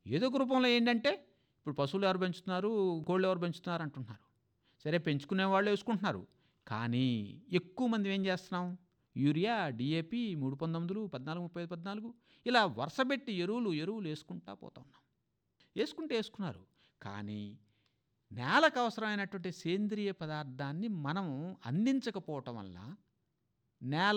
ఏదో ఒక రూపంలో ఏంటంటే ఇప్పుడు పశువులు ఎవరు పెంచుతున్నారు, కోళ్ళు ఎవరు పెంచుతున్నారు అంటున్నారు. సరే పెంచుకునే వాళ్ళు వేసుకుంటున్నారు. కానీ ఎక్కువ మంది ఏం చేస్తున్నాం, యూరియా, డిఏపి, 319, 14, 35, 14 ఇలా వరుసపెట్టి ఎరువులు వేసుకుంటా పోతా ఉన్నాం. వేసుకున్నారు. కానీ నేలకు అవసరమైనటువంటి సేంద్రియ పదార్థాన్ని మనం అందించకపోవటం వల్ల నేల